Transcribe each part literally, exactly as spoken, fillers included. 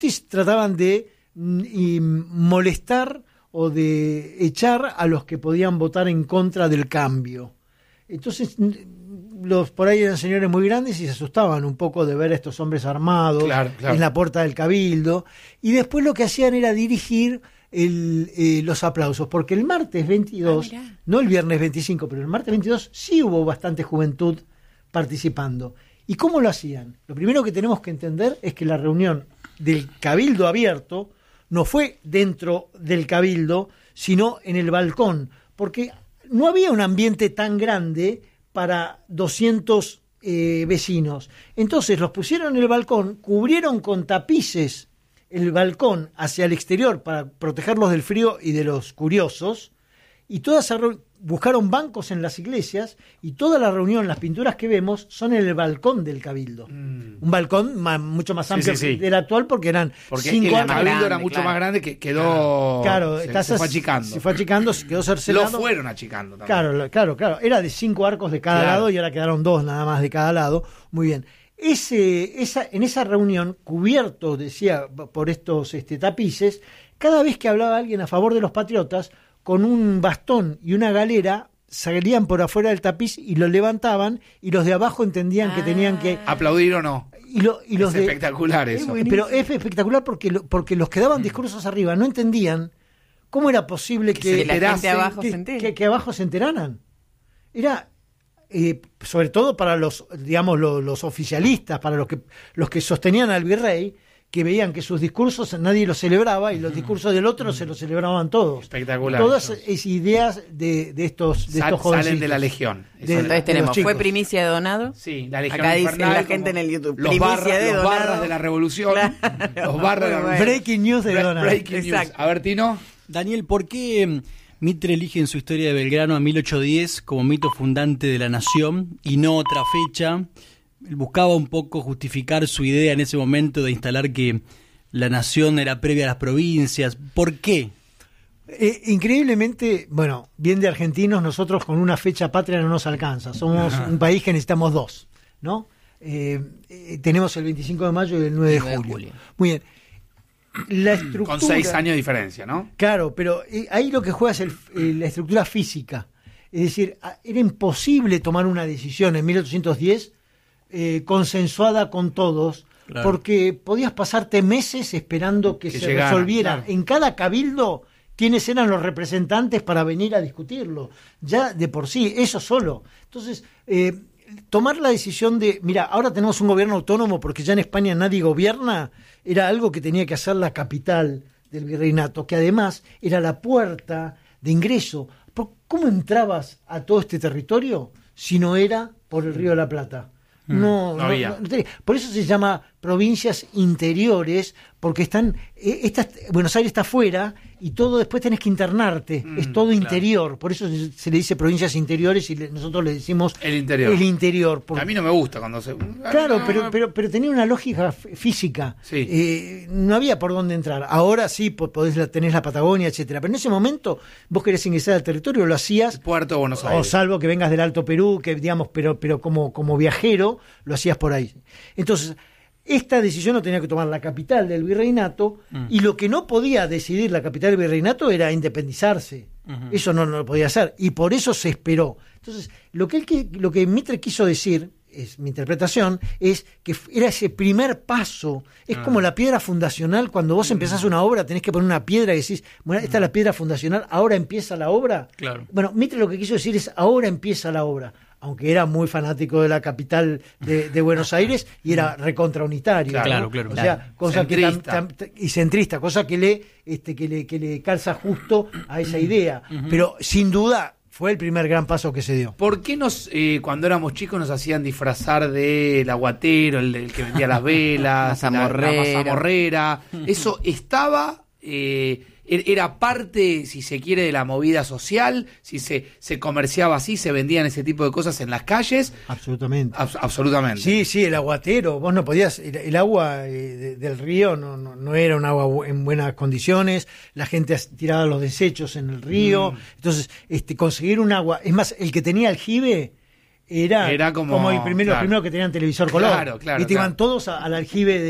trataban de y, molestar o de echar a los que podían votar en contra del cambio. Entonces, los por ahí eran señores muy grandes y se asustaban un poco de ver a estos hombres armados claro, claro. en la puerta del Cabildo, y después lo que hacían era dirigir el, eh, los aplausos, porque el martes veintidós, ah, no el viernes veinticinco, pero el martes veintidós sí hubo bastante juventud participando. ¿Y cómo lo hacían? Lo primero que tenemos que entender es que la reunión del Cabildo abierto no fue dentro del Cabildo, sino en el balcón, porque no había un ambiente tan grande para doscientos eh, vecinos. Entonces los pusieron en el balcón, cubrieron con tapices el balcón hacia el exterior para protegerlos del frío y de los curiosos, y todas se re- buscaron bancos en las iglesias, y toda la reunión, las pinturas que vemos, son en el balcón del Cabildo. Mm. Un balcón más, mucho más amplio sí, sí, sí. que el actual, porque eran porque cinco el Cabildo grande, era mucho claro. más grande, que quedó... Claro, se, estás, se fue achicando. Se fue achicando, se quedó cercenado. Lo fueron achicando también. Claro, claro, claro. Era de cinco arcos de cada claro. lado, y ahora quedaron dos nada más de cada lado. Muy bien. Ese, esa, en esa reunión, cubierto, decía, por estos este, tapices, cada vez que hablaba alguien a favor de los patriotas, con un bastón y una galera, salían por afuera del tapiz y lo levantaban, y los de abajo entendían ah. que tenían que... ¿Aplaudir o no? Y lo, y los es de, espectacular eso. Es pero es espectacular porque, lo, porque los que daban discursos arriba no entendían cómo era posible que, que, la gente abajo que, se entere. que, que abajo se enteraran. Era... Eh, sobre todo para los, digamos, los, los oficialistas, para los que los que sostenían al virrey, que veían que sus discursos nadie los celebraba y los discursos del otro se los celebraban todos. Espectacular. Todas esas ideas de, de estos de Sal, estos jóvenes salen de la Legión. De, Entonces tenemos, ¿fue primicia de Donado? Sí, la Legión Acá infernal, dice la gente en el YouTube. Los, primicia barra, de los Donado. barras de la revolución. Claro. Los barras de la revolución. Breaking news de Donado. Breaking news. A ver, Tino. Daniel, ¿por qué Mitre elige en su historia de Belgrano a mil ochocientos diez como mito fundante de la nación y no otra fecha? Él buscaba un poco justificar su idea en ese momento de instalar que la nación era previa a las provincias. ¿Por qué? Eh, increíblemente, bueno, bien de argentinos, nosotros con una fecha patria no nos alcanza. Somos Ajá. un país que necesitamos dos, ¿no? Eh, eh, tenemos el veinticinco de mayo y el nueve de julio. julio. Muy bien. La estructura, con seis años de diferencia, ¿no? Claro, pero eh, ahí lo que juega es el, eh, la estructura física. Es decir, era imposible tomar una decisión en mil ochocientos diez eh, consensuada con todos, claro. porque podías pasarte meses esperando que, que se llegara, resolviera. Claro. En cada cabildo, quiénes eran los representantes para venir a discutirlo. Ya de por sí, eso solo. Entonces, eh, tomar la decisión de, mira, ahora tenemos un gobierno autónomo porque ya en España nadie gobierna, era algo que tenía que hacer la capital del virreinato, que además era la puerta de ingreso. ¿Cómo entrabas a todo este territorio si no era por el Río de la Plata? No, no, no había. No, no, por eso se llama provincias interiores, porque están eh, esta, Buenos Aires está afuera y todo después tenés que internarte, mm, es todo claro. interior, por eso se, se le dice provincias interiores y le, nosotros le decimos el interior. El interior porque, a mí no me gusta cuando se... Claro, pero, pero, pero tenía una lógica f- física, sí. eh, no había por dónde entrar. Ahora sí podés tenés la Patagonia, etcétera, pero en ese momento vos querés ingresar al territorio, lo hacías... El puerto de Buenos Aires. O salvo que vengas del Alto Perú, que digamos, pero, pero como, como viajero, lo hacías por ahí. Entonces, esta decisión lo tenía que tomar la capital del virreinato, mm. y lo que no podía decidir la capital del virreinato era independizarse. Uh-huh. Eso no, no lo podía hacer, y por eso se esperó. Entonces, lo que, él, lo que Mitre quiso decir, es mi interpretación, es que era ese primer paso. Es uh-huh. como la piedra fundacional. Cuando vos uh-huh. empezás una obra, tenés que poner una piedra y decís, bueno, esta uh-huh. es la piedra fundacional, ahora empieza la obra. Claro. Bueno, Mitre lo que quiso decir es, ahora empieza la obra. Aunque era muy fanático de la capital de, de Buenos Aires y era recontraunitario, claro, ¿no? claro, o claro. sea, cosa centrista. que tam, tam, y centrista, cosa que le, este, que le, que le calza justo a esa idea. Uh-huh. Pero sin duda fue el primer gran paso que se dio. ¿Por qué nos, eh, cuando éramos chicos, nos hacían disfrazar del aguatero, el, el que vendía las velas, la mazamorrera? La, la mazamorrera. Eso estaba. Eh, Era parte, si se quiere, de la movida social, si se, se comerciaba así, se vendían ese tipo de cosas en las calles. Absolutamente. Ab- absolutamente. Sí, sí, el aguatero, vos no podías, el, el agua eh, de, del río no, no, no era un agua bu- en buenas condiciones, la gente tiraba los desechos en el río, mm. entonces este conseguir un agua, es más, el que tenía aljibe era, era como, como el primero, claro. los primeros que tenían televisor color, Claro, claro, y te iban claro. todos a, al aljibe de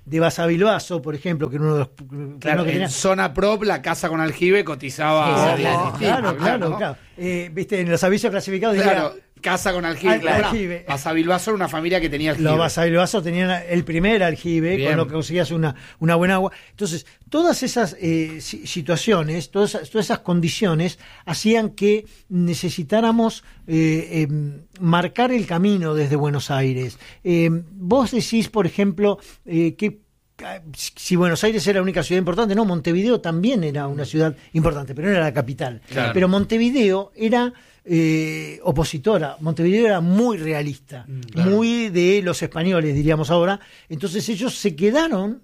de Basavilbaso, por ejemplo, que era uno de los... que Claro, no, que en tenía- zona prop, la casa con aljibe cotizaba. Sí, días claro, distintos, claro, claro, ¿no? claro. Eh, viste, en los avisos clasificados decía, Claro, casa con aljibe. Al- Claro. aljibe. Basavilbaso era una familia que tenía aljibe. los Basavilbasos tenían el primer aljibe, Bien. con lo que conseguías una, una buena agua. Entonces, todas esas eh, si- situaciones, todas esas, todas esas condiciones hacían que necesitáramos eh, eh, marcar el camino desde Buenos Aires. Eh, vos decís, por ejemplo, eh, que si Buenos Aires era la única ciudad importante, no, Montevideo también era una ciudad importante, pero no era la capital. Claro. Pero Montevideo era eh, opositora, Montevideo era muy realista, claro. muy de los españoles, diríamos ahora. Entonces ellos se quedaron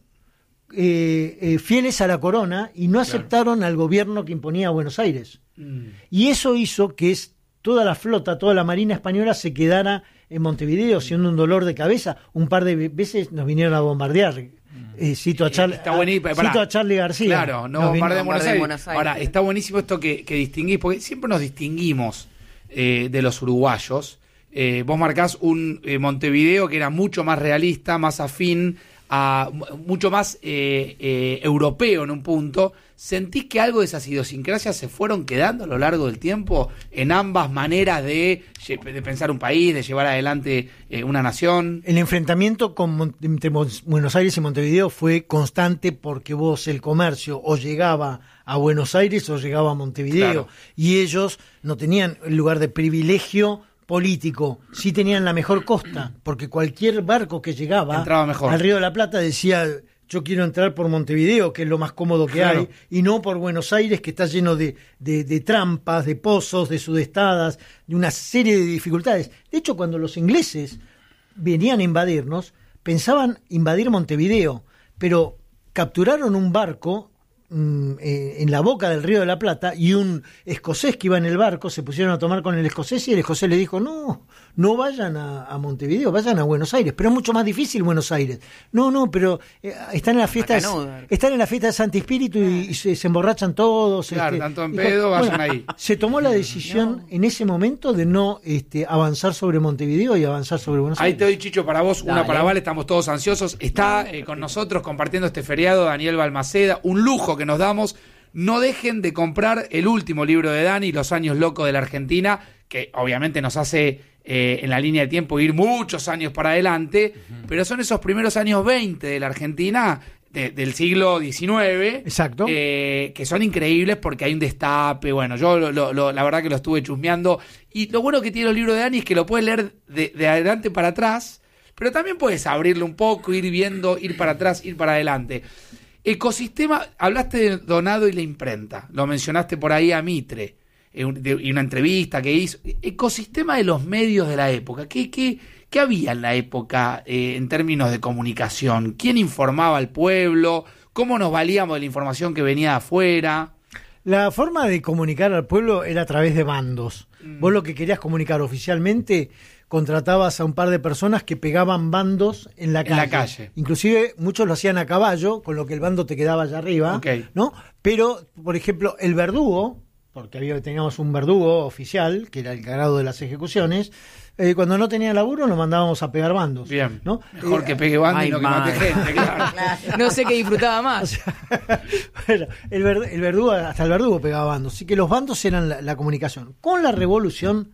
eh, eh, fieles a la corona y no aceptaron al gobierno que imponía Buenos Aires. Mm. Y eso hizo que es, toda la flota, toda la marina española se quedara en Montevideo, siendo un dolor de cabeza. Un par de veces nos vinieron a bombardear. Eh, cito, a Char- Está buenísimo, a- pará. cito a Charlie García. Claro, no Nos vin- bombardeen Buenos bombardeen Aires. Buenos Aires. Ahora, está buenísimo esto que, que distinguís, porque siempre nos distinguimos eh, de los uruguayos. Eh, vos marcás un eh, Montevideo que era mucho más realista, más afín, a, mucho más eh, eh, europeo en un punto. ¿Sentís que algo de esas idiosincrasias se fueron quedando a lo largo del tiempo en ambas maneras de, de pensar un país, de llevar adelante eh, una nación? El enfrentamiento con Mon- entre Mon- Buenos Aires y Montevideo fue constante porque vos el comercio o llegaba a Buenos Aires o llegaba a Montevideo, Claro. y ellos no tenían el lugar de privilegio político, sí tenían la mejor costa, porque cualquier barco que llegaba Entraba mejor. al Río de la Plata decía: yo quiero entrar por Montevideo, que es lo más cómodo que Claro. hay, y no por Buenos Aires, que está lleno de, de, de trampas, de pozos, de sudestadas, de una serie de dificultades. De hecho, cuando los ingleses venían a invadirnos, pensaban invadir Montevideo, pero capturaron un barco mm, eh, en la boca del Río de la Plata, y un escocés que iba en el barco se pusieron a tomar con el escocés, y el escocés le dijo: no, no vayan a, a Montevideo, vayan a Buenos Aires, pero es mucho más difícil Buenos Aires. No, no, pero eh, están en la fiesta de, Macanudo. están en la fiesta de Santi Espíritu y, y se, se emborrachan todos. Claro, este, tanto en y- pedo, vayan ahí. Se tomó la decisión en ese momento de no este, avanzar sobre Montevideo y avanzar sobre Buenos Ahí Aires. te doy, Chicho, para vos, una Dale. para Vale, estamos todos ansiosos. Está eh, con nosotros compartiendo este feriado Daniel Balmaceda, un lujo que nos damos. No dejen de comprar el último libro de Dani, Los años locos de la Argentina, que obviamente nos hace eh, en la línea de tiempo ir muchos años para adelante, uh-huh. pero son esos primeros años veinte de la Argentina, de, del siglo diecinueve, Exacto. eh, que son increíbles porque hay un destape. Bueno, yo lo, lo, lo, la verdad que lo estuve chusmeando, y lo bueno que tiene los libros de Dani es que lo puedes leer de, de adelante para atrás, pero también puedes abrirlo un poco, ir viendo, ir para atrás, ir para adelante. Ecosistema, hablaste de Donado y la imprenta, lo mencionaste por ahí a Mitre, eh, de, y una entrevista que hizo. Ecosistema de los medios de la época, ¿qué, qué, qué había en la época eh, en términos de comunicación? ¿Quién informaba al pueblo? ¿Cómo nos valíamos de la información que venía de afuera? La forma de comunicar al pueblo era a través de bandos. Mm. Vos lo que querías comunicar oficialmente, contratabas a un par de personas que pegaban bandos en la calle. En la calle. Inclusive muchos lo hacían a caballo, con lo que el bando te quedaba allá arriba, Okay. ¿no? Pero, por ejemplo, el verdugo, porque había, teníamos un verdugo oficial, que era el encargado de las ejecuciones, eh, cuando no tenía laburo lo mandábamos a pegar bandos. Bien, ¿no? mejor Eh, que pegue bando ay, y no que man. mate gente, claro. No sé qué disfrutaba O más. sea, bueno, el, ver- el verdugo, hasta el verdugo pegaba bandos. Así que los bandos eran la, la comunicación. Con la revolución,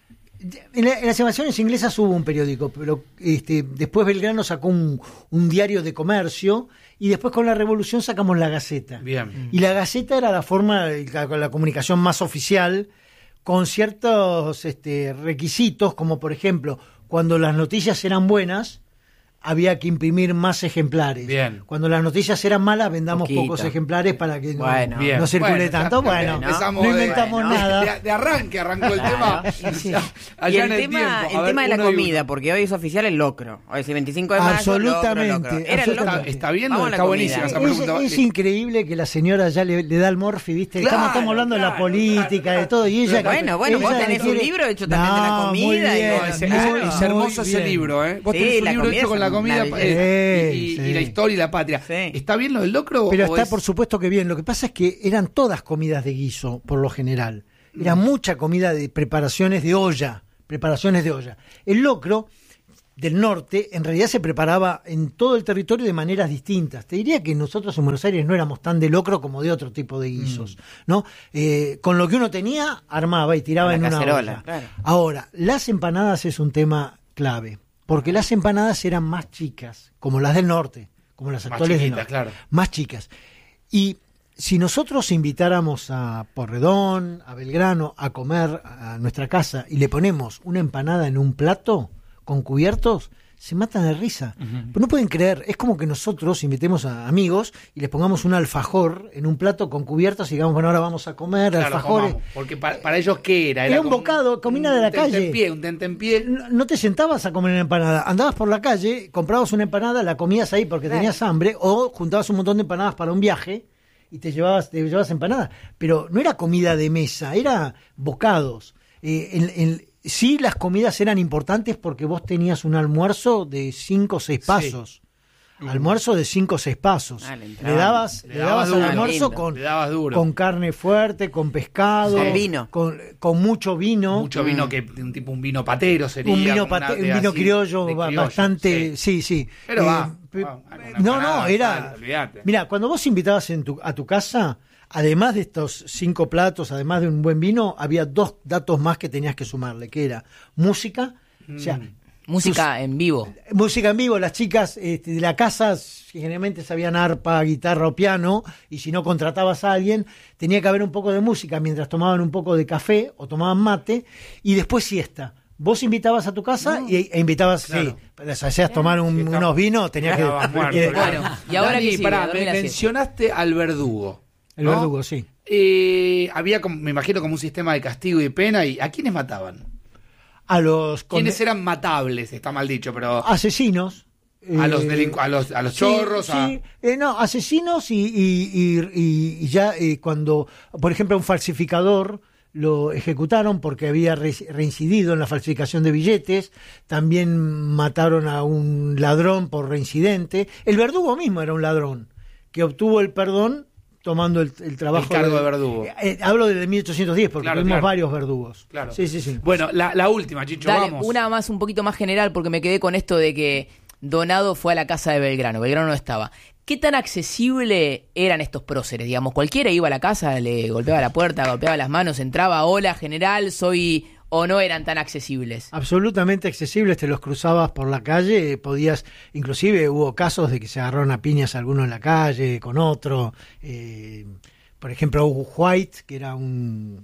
en, la- en las invasiones inglesas hubo un periódico, pero este, después Belgrano sacó un, un diario de comercio, y después con la revolución sacamos la Gaceta. Bien. Y la Gaceta era la forma, la, la comunicación más oficial, con ciertos este, requisitos, como por ejemplo, cuando las noticias eran buenas, había que imprimir más ejemplares. Bien. Cuando las noticias eran malas, vendamos Poquito. pocos ejemplares para que no, Bueno. Bien. no circule Bueno, tanto. ya Bueno, empezamos no de- inventamos bueno, nada. De, de arranque arrancó el tema. Sí. Allá Y el en el tema, tiempo. A el ver, tema de la uno y uno. comida, porque hoy es oficial el locro. Hoy es el veinticinco de mayo, Absolutamente, locro, locro. Era el absolutamente. locro. Está bien, Vamos a la está comida. buenísima esa Es, pregunta. es increíble que la señora ya le, le da el morfi, ¿viste? Claro, estamos, estamos hablando de la claro, política, claro, de todo, y ella... Bueno, bueno, ella vos tenés un quiere- libro hecho también de la No, comida muy y bien, bueno, Es, sí, es- claro. es hermoso muy ese bien. libro, ¿eh? Vos Sí, tenés un la libro comida hecho es con la comida maravillosa. eh, y, Sí, y- sí. y la historia y la patria. Sí. ¿Está bien lo del locro? Pero o está es- por supuesto que bien. Lo que pasa es que eran todas comidas de guiso, por lo general. Era mucha comida de preparaciones de olla. Preparaciones de olla. El locro del norte, en realidad se preparaba en todo el territorio de maneras distintas. Te diría que nosotros en Buenos Aires no éramos tan de locro como de otro tipo de guisos, mm. ¿no? Eh, con lo que uno tenía, armaba y tiraba en una olla. Claro. Ahora, las empanadas es un tema clave, porque las empanadas eran más chicas, como las del norte, como las actuales del norte, claro. Más chicas. Y si nosotros invitáramos a Porredón, a Belgrano, a comer a nuestra casa y le ponemos una empanada en un plato con cubiertos, se matan de risa. Uh-huh. Pero no pueden creer, es como que nosotros invitemos a amigos y les pongamos un alfajor en un plato con cubiertos y digamos, bueno, ahora vamos a comer claro, alfajores. Comamos, porque para, para ellos, ¿qué era? Era, era un bocado, comida de la calle. Tentempié, un tentempié. No, no te sentabas a comer una empanada, andabas por la calle, comprabas una empanada, la comías ahí porque claro. tenías hambre, o juntabas un montón de empanadas para un viaje y te llevabas, te llevabas empanadas. Pero no era comida de mesa, era bocados. Eh, en, en, Sí, las comidas eran importantes porque vos tenías un almuerzo de cinco o seis pasos. Sí. Almuerzo de cinco o seis pasos. Ah, le, le dabas, le, le dabas al almuerzo con, con carne fuerte, con pescado, con vino. Con, con mucho vino. Mucho vino, mm. que un tipo un vino patero sería. Un vino, pate, un vino así, criollo, criollo bastante, sí, sí. sí. Pero eh, va. Pe, va no, no, era... Vale, mira, cuando vos invitabas en tu, a tu casa... Además de estos cinco platos, además de un buen vino, había dos datos más que tenías que sumarle, que era música, mm. o sea, música tus, en vivo. Música en vivo, las chicas este, de la casa generalmente sabían arpa, guitarra o piano, y si no contratabas a alguien, tenía que haber un poco de música mientras tomaban un poco de café o tomaban mate, y después siesta. Vos invitabas a tu casa no. y, e invitabas, claro. sí, hacías tomar un, sí, unos vinos, tenías que... Muerto, que claro. Y ahora Dani, que sí, pará, me mencionaste al verdugo. El ¿no? verdugo, sí. Eh, había, como, me imagino, como un sistema de castigo y pena. ¿Y a quiénes mataban? A los... ¿Quiénes conde- eran matables? Está mal dicho, pero... Asesinos. A, eh, los, delincu- a los a los sí, chorros. Sí. A... Eh, no, asesinos y, y, y, y ya eh, cuando, por ejemplo, un falsificador lo ejecutaron porque había re- reincidido en la falsificación de billetes. También mataron a un ladrón por reincidente. El verdugo mismo era un ladrón que obtuvo el perdón tomando el, el trabajo... El cargo de, de verdugo. Eh, eh, hablo de mil ochocientos diez porque claro, tuvimos claro. varios verdugos. Claro. Sí, sí, sí. Bueno, la, la última, Chicho, Dale, vamos. Una más, un poquito más general, porque me quedé con esto de que Donado fue a la casa de Belgrano. Belgrano no estaba. ¿Qué tan accesible eran estos próceres? Digamos, cualquiera iba a la casa, le golpeaba la puerta, golpeaba las manos, entraba, hola, general, soy... ¿O no eran tan accesibles? Absolutamente accesibles, te los cruzabas por la calle, podías, inclusive hubo casos de que se agarraron a piñas alguno en la calle con otro, eh, por ejemplo Hugo White, que era un,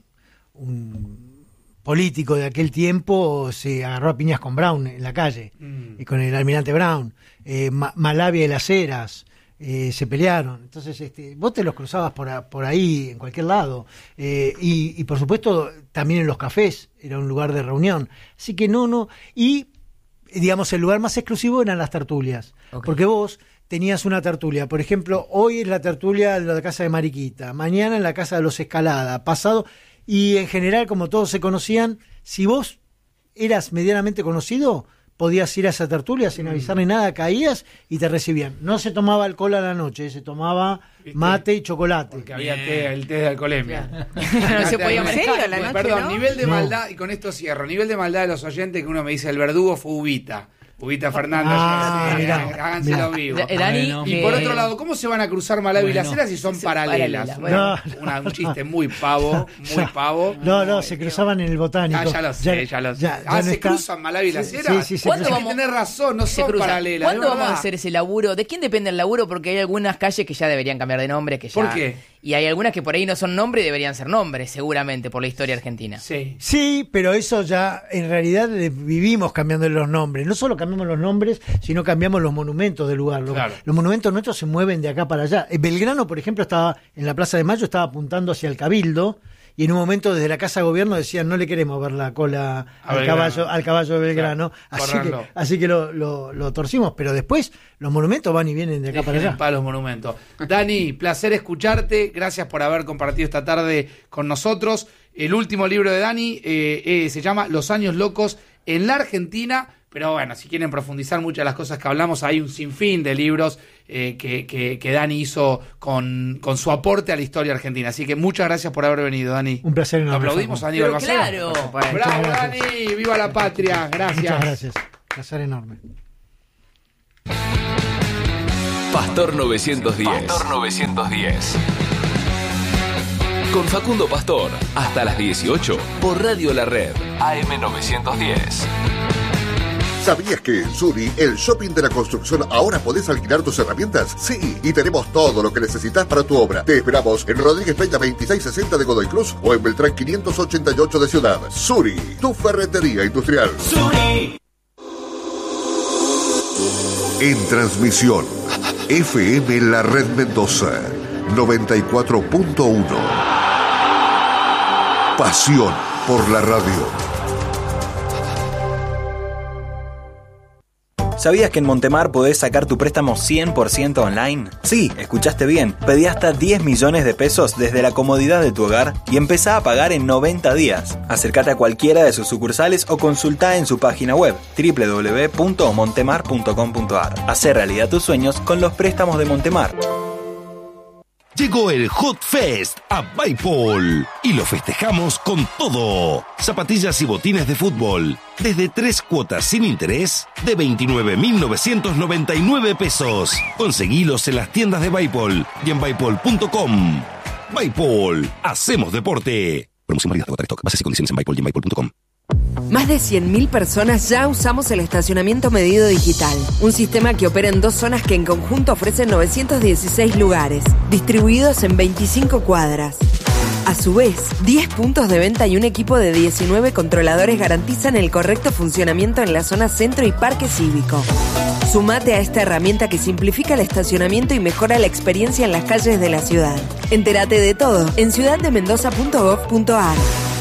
un político de aquel tiempo, se agarró a piñas con Brown en la calle, mm. y con el almirante Brown, eh, Ma- Malavia de las Heras, Eh, se pelearon, entonces este, vos te los cruzabas por, a, por ahí en cualquier lado, eh, y, y por supuesto también en los cafés era un lugar de reunión, así que no, no, y digamos el lugar más exclusivo eran las tertulias, okay. Porque vos tenías una tertulia, por ejemplo, hoy es la tertulia de la casa de Mariquita, mañana en la casa de los Escalada, pasado, y en general como todos se conocían, si vos eras medianamente conocido, podías ir a esa tertulia sin avisarle nada, caías y te recibían. No se tomaba alcohol a la noche, se tomaba mate y chocolate. Porque había té, el té de alcoholemia. No se podía manejar a la noche, Perdón, ¿no? nivel de No. maldad, y con esto cierro, nivel de maldad de los oyentes que uno me dice, el verdugo fue Ubita. Ubita Fernández, Ah, sí, mirá, háganselo mirá. vivo. Eh, Dani, Bueno. Y eh, por otro lado, ¿cómo se van a cruzar Malavia y Bueno. las Heras si son Sí, paralelas? paralelas, Bueno, bueno. una- un chiste muy pavo, muy Ya. pavo. No, no, Muy- se cruzaban en el botánico. Ah, ya lo sé, ya, lo sé. ya- ah, ya no ¿se está- cruzan Malavia y las Sí, Heras? sí, sí, se ¿Cuándo cruzan. vamos- Tenés razón, no se son cruzan. paralelas. ¿Cuándo de vamos a verdad. hacer ese laburo? ¿De quién depende el laburo? Porque hay algunas calles que ya deberían cambiar de nombre. Que ya... ¿Por qué? Y hay algunas que por ahí no son nombre y deberían ser nombres, seguramente, por la historia argentina. Sí. Sí, pero eso ya en realidad eh, vivimos cambiando los nombres. No solo cambiamos los nombres, sino cambiamos los monumentos del lugar. Los, Claro. los monumentos nuestros se mueven de acá para allá. Eh, Belgrano, por ejemplo, estaba en la Plaza de Mayo, estaba apuntando hacia el Cabildo, y en un momento desde la Casa de Gobierno decían no le queremos ver la cola A al Belgrano. caballo, al caballo de Belgrano. Claro, así que, córranlo. así que lo, lo, lo torcimos, pero después los monumentos van y vienen de acá para allá. Para los monumentos. Dani, placer escucharte. Gracias por haber compartido esta tarde con nosotros. El último libro de Dani eh, eh, se llama Los años locos en la Argentina. Pero bueno, si quieren profundizar muchas de las cosas que hablamos, hay un sinfín de libros eh, que, que, que Dani hizo con, con su aporte a la historia argentina. Así que muchas gracias por haber venido, Dani. Un placer Lo enorme. aplaudimos Facu. a Aníbal Pero Balcero. claro. Bravo, Dani. Viva la patria. Gracias. Muchas gracias. Placer enorme. Pastor novecientos diez. Pastor novecientos diez. Con Facundo Pastor, hasta las dieciocho, por Radio La Red, A M novecientos diez. ¿Sabías que en Suri, el shopping de la construcción, ahora podés alquilar tus herramientas? Sí, y tenemos todo lo que necesitas para tu obra. Te esperamos en Rodríguez Peña veintiséis sesenta de Godoy Cruz o en Beltrán quinientos ochenta y ocho de Ciudad. Suri, tu ferretería industrial. Suri. En transmisión, F M La Red Mendoza, noventa y cuatro punto uno. Pasión por la radio. ¿Sabías que en Montemar podés sacar tu préstamo cien por ciento online? Sí, escuchaste bien. Pedí hasta diez millones de pesos desde la comodidad de tu hogar y empezá a pagar en noventa días. Acércate a cualquiera de sus sucursales o consultá en su página web doble u doble u doble u punto montemar punto com punto a r. Hacé realidad tus sueños con los préstamos de Montemar. Llegó el Hot Fest a Baipol y lo festejamos con todo. Zapatillas y botines de fútbol desde tres cuotas sin interés de veintinueve mil novecientos noventa y nueve pesos. Conseguilos en las tiendas de Baipol y en baipol punto com. Baipol, hacemos deporte. Promoción válida hasta agotar stock. Bases y condiciones en Baipol y en baipol punto com. Más de cien mil personas ya usamos el estacionamiento medido digital, un sistema que opera en dos zonas que en conjunto ofrecen novecientos dieciséis lugares, distribuidos en veinticinco cuadras. A su vez, diez puntos de venta y un equipo de diecinueve controladores garantizan el correcto funcionamiento en la zona centro y parque cívico. Sumate a esta herramienta que simplifica el estacionamiento y mejora la experiencia en las calles de la ciudad. Entérate de todo en ciudad de mendoza punto gov punto a r.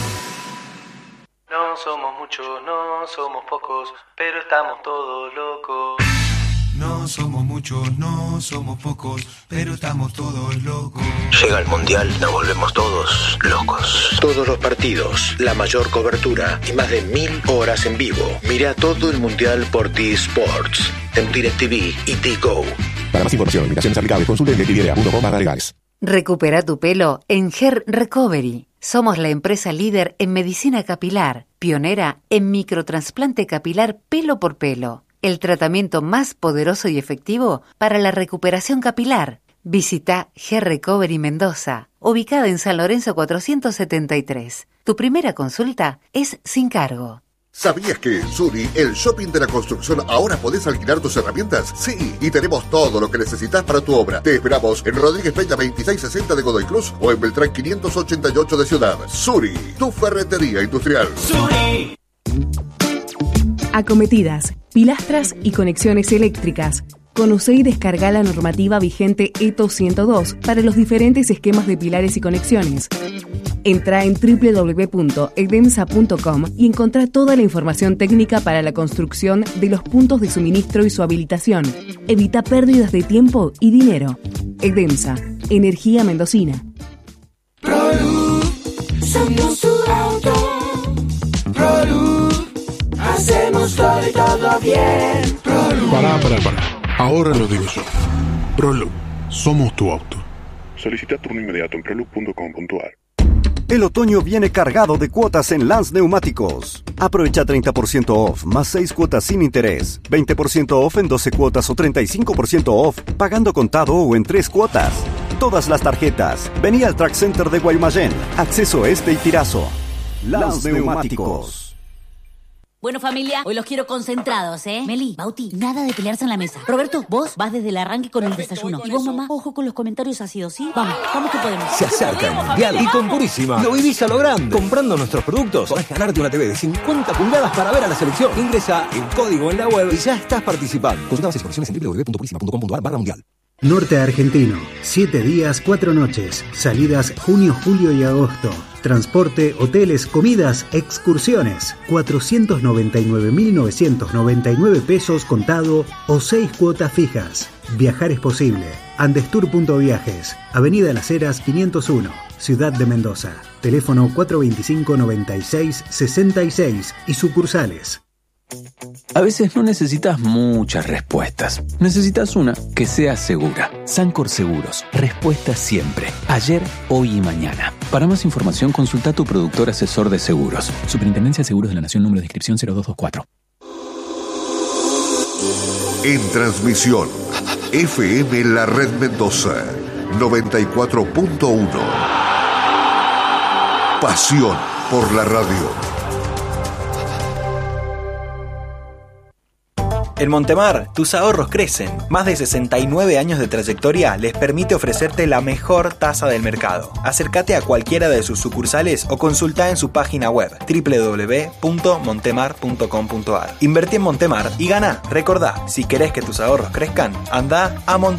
No somos muchos, no somos pocos, pero estamos todos locos. No somos muchos, no somos pocos, pero estamos todos locos. Llega el Mundial, nos volvemos todos locos. Todos los partidos, la mayor cobertura y más de mil horas en vivo. Mira todo el Mundial por T-Sports, en DirecTV y T-Go. Para más información, invitaciones aplicables, consulte en directvidea punto com barra legales. Recupera tu pelo en Hair Recovery. Somos la empresa líder en medicina capilar, pionera en microtrasplante capilar pelo por pelo. El tratamiento más poderoso y efectivo para la recuperación capilar. Visita Hair Recovery Mendoza, ubicada en San Lorenzo cuatrocientos setenta y tres. Tu primera consulta es sin cargo. ¿Sabías que en Suri, el shopping de la construcción, ahora podés alquilar tus herramientas? Sí, y tenemos todo lo que necesitas para tu obra. Te esperamos en Rodríguez Peña veintiséis sesenta de Godoy Cruz o en Beltrán quinientos ochenta y ocho de Ciudad. Suri, tu ferretería industrial. Suri. Acometidas, pilastras y conexiones eléctricas. Conoce y descarga la normativa vigente E T O ciento dos para los diferentes esquemas de pilares y conexiones. Entra en doble u doble u doble u punto edemsa punto com y encontrá toda la información técnica para la construcción de los puntos de suministro y su habilitación. Evita pérdidas de tiempo y dinero. Edemsa, energía mendocina. ProLuz, somos tu auto. ProLuz, hacemos todo y todo bien. ProLuz. Pará, pará, pará. Ahora lo digo yo. ProLuz, somos tu auto. Solicita turno inmediato en proluz punto com punto a r. El otoño viene cargado de cuotas en Lance Neumáticos. Aprovecha treinta por ciento off, más seis cuotas sin interés, veinte por ciento off en doce cuotas o treinta y cinco por ciento off pagando contado o en tres cuotas. Todas las tarjetas. Vení al Track Center de Guaymallén. Acceso este y Tirazo. Lance Neumáticos. Bueno, familia, hoy los quiero concentrados, ¿eh? Meli, Bauti, nada de pelearse en la mesa. Roberto, vos vas desde el arranque con el desayuno. Y vos, mamá, ojo con los comentarios ácidos, ¿sí? Vamos, vamos que podemos. Se acerca el Mundial y con Purísima lo vivís a lo grande. Comprando nuestros productos podés ganarte una T V de cincuenta pulgadas para ver a la selección. Ingresa el código en la web y ya estás participando. Consulta bases y condiciones en doble u doble u doble u punto purísima punto com punto a r barra mundial. Norte Argentino, siete días, cuatro noches, salidas junio, julio y agosto. Transporte, hoteles, comidas, excursiones. cuatrocientos noventa y nueve mil novecientos noventa y nueve pesos contado o seis cuotas fijas. Viajar es posible. Andestur punto viajes, Avenida Las Heras quinientos uno, Ciudad de Mendoza. Teléfono cuatro veinticinco noventa y seis sesenta y seis y sucursales. A veces no necesitas muchas respuestas. Necesitas una que sea segura. Sancor Seguros. Respuesta siempre. Ayer, hoy y mañana. Para más información, consulta a tu productor asesor de seguros. Superintendencia de Seguros de la Nación, número de inscripción cero dos dos cuatro. En transmisión, F M La Red Mendoza, noventa y cuatro punto uno. Pasión por la radio. En Montemar, tus ahorros crecen. Más de sesenta y nueve años de trayectoria les permite ofrecerte la mejor tasa del mercado. Acércate a cualquiera de sus sucursales o consulta en su página web doble u doble u doble u punto montemar punto com punto a r. Invertí en Montemar y gana. Recordá, si querés que tus ahorros crezcan, anda a Montemar.